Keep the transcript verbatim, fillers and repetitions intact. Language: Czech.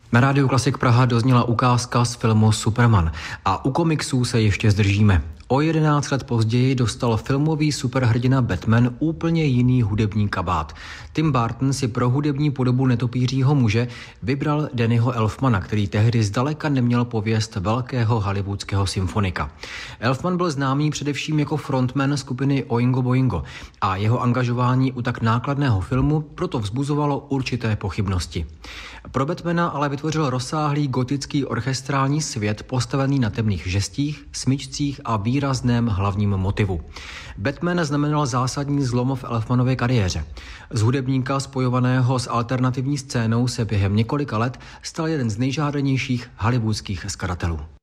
Na rádiu Klasik Praha dozněla ukázka z filmu Superman a u komiksů se ještě zdržíme. O jedenáct let později dostal filmový superhrdina Batman úplně jiný hudební kabát. Tim Burton si pro hudební podobu netopířího muže vybral Dannyho Elfmana, který tehdy zdaleka neměl pověst velkého hollywoodského symfonika. Elfman byl známý především jako frontman skupiny Oingo Boingo a jeho angažování u tak nákladného filmu proto vzbuzovalo určité pochybnosti. Pro Batmana ale vytvořil rozsáhlý gotický orchestrální svět postavený na temných žestích, smyčcích a výrazném hlavním motivu. Batman znamenal zásadní zlom v Elfmanově kariéře. Z hudebníka spojovaného s alternativní scénou se během několika let stal jeden z nejžádanějších hollywoodských skladatelů.